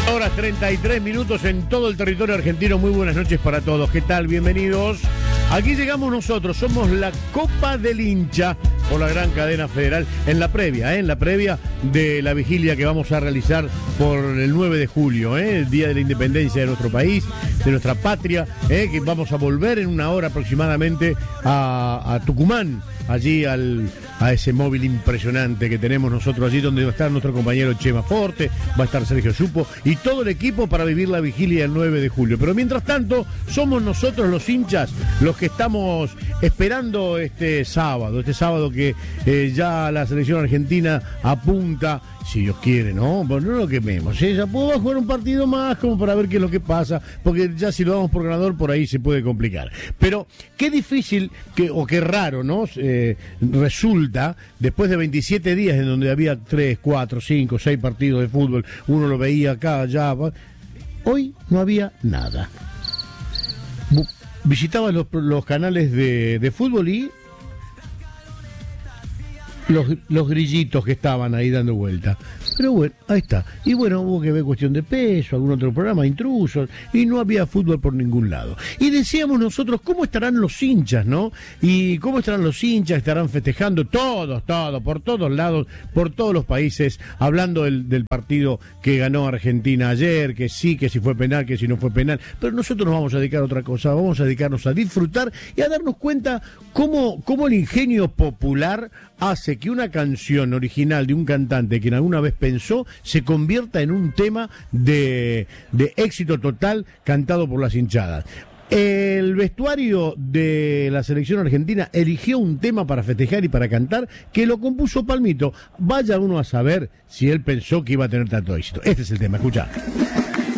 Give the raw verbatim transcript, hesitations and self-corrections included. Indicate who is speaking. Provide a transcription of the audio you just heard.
Speaker 1: Horas treinta y tres minutos en todo el territorio argentino. Muy buenas noches para todos. ¿Qué tal? Bienvenidos. Aquí llegamos nosotros, somos la Copa del Hincha por la gran cadena federal en la previa, ¿eh? en la previa de la vigilia que vamos a realizar por el nueve de julio, ¿eh? el día de la independencia de nuestro país, de nuestra patria, ¿eh? que vamos a volver en una hora aproximadamente a, a Tucumán, allí al, a ese móvil impresionante que tenemos nosotros allí, donde va a estar nuestro compañero Chema Forte, va a estar Sergio Supo y todo el equipo para vivir la vigilia del nueve de julio. Pero mientras tanto, somos nosotros los hinchas los que estamos esperando este sábado, este sábado que eh, ya la selección argentina apunta, si Dios quiere, ¿no? Pues no lo quememos, ¿eh? Ya puedo jugar un partido más como para ver qué es lo que pasa, porque ya si lo damos por ganador por ahí se puede complicar. Pero qué difícil, que, o qué raro, ¿no? Eh, resulta, después de veintisiete días en donde había tres, cuatro, cinco, seis partidos de fútbol, uno lo veía acá, allá, hoy no había nada. Visitaba los, los canales de, de fútbol y los, los grillitos que estaban ahí dando vuelta. Pero bueno, ahí está. Y bueno, hubo que ver Cuestión de Peso, algún otro programa, Intrusos, y no había fútbol por ningún lado. Y decíamos nosotros, ¿cómo estarán los hinchas, no? Y cómo estarán los hinchas, estarán festejando todos, todos, por todos lados, por todos los países, hablando del, del partido que ganó Argentina ayer, que sí, que si fue penal, que si no fue penal. Pero nosotros nos vamos a dedicar a otra cosa, vamos a dedicarnos a disfrutar y a darnos cuenta cómo, cómo el ingenio popular hace que una canción original de un cantante que en alguna vez pensó se convierta en un tema de, de éxito total cantado por las hinchadas. El vestuario de la selección argentina eligió un tema para festejar y para cantar que lo compuso Palmito. Vaya uno a saber si él pensó que iba a tener tanto éxito. Este es el tema, escuchá.